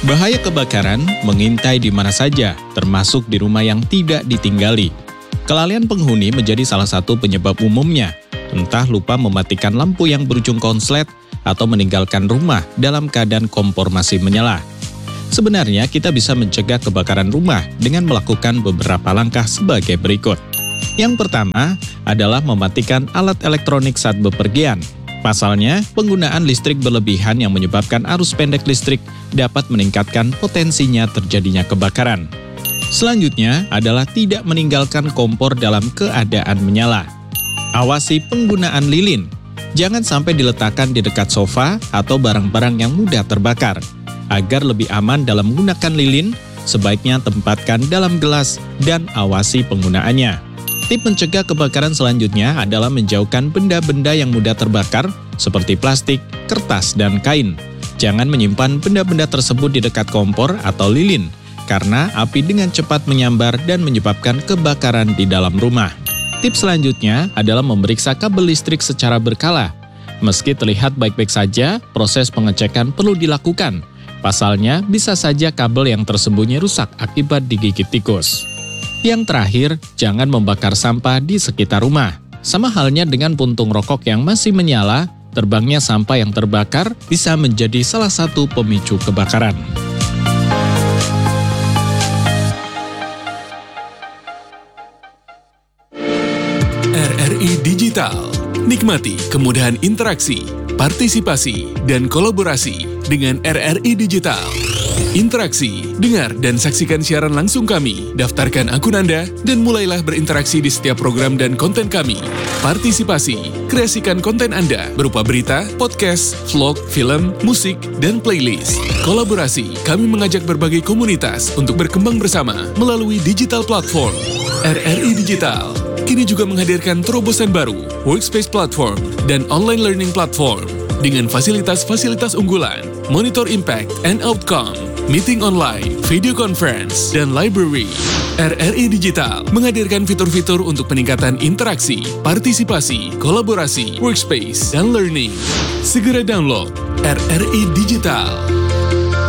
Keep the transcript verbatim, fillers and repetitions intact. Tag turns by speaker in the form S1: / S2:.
S1: Bahaya kebakaran mengintai di mana saja, termasuk di rumah yang tidak ditinggali. Kelalaian penghuni menjadi salah satu penyebab umumnya, entah lupa mematikan lampu yang berujung konslet atau meninggalkan rumah dalam keadaan kompor masih menyala. Sebenarnya kita bisa mencegah kebakaran rumah dengan melakukan beberapa langkah sebagai berikut. Yang pertama adalah mematikan alat elektronik saat bepergian. Pasalnya, penggunaan listrik berlebihan yang menyebabkan arus pendek listrik dapat meningkatkan potensinya terjadinya kebakaran. Selanjutnya adalah tidak meninggalkan kompor dalam keadaan menyala. Awasi penggunaan lilin. Jangan sampai diletakkan di dekat sofa atau barang-barang yang mudah terbakar. Agar lebih aman dalam menggunakan lilin, sebaiknya tempatkan dalam gelas dan awasi penggunaannya. Tip mencegah kebakaran selanjutnya adalah menjauhkan benda-benda yang mudah terbakar seperti plastik, kertas, dan kain. Jangan menyimpan benda-benda tersebut di dekat kompor atau lilin, karena api dengan cepat menyambar dan menyebabkan kebakaran di dalam rumah. Tip selanjutnya adalah memeriksa kabel listrik secara berkala. Meski terlihat baik-baik saja, proses pengecekan perlu dilakukan. Pasalnya, bisa saja kabel yang tersembunyi rusak akibat digigit tikus. Yang terakhir, jangan membakar sampah di sekitar rumah. Sama halnya dengan puntung rokok yang masih menyala, terbangnya sampah yang terbakar bisa menjadi salah satu pemicu kebakaran.
S2: R R I Digital. Nikmati kemudahan interaksi, partisipasi, dan kolaborasi dengan R R I Digital. Interaksi, dengar dan saksikan siaran langsung kami, daftarkan akun Anda, dan mulailah berinteraksi di setiap program dan konten kami. Partisipasi, kreasikan konten Anda berupa berita, podcast, vlog, film, musik, dan playlist. Kolaborasi, kami mengajak berbagai komunitas untuk berkembang bersama melalui digital platform. R R I Digital kini juga menghadirkan terobosan baru, workspace platform, dan online learning platform dengan fasilitas-fasilitas unggulan, monitor impact and outcome, meeting online, video conference, dan library. R R I Digital menghadirkan fitur-fitur untuk peningkatan interaksi, partisipasi, kolaborasi, workspace, dan learning. Segera download R R I Digital.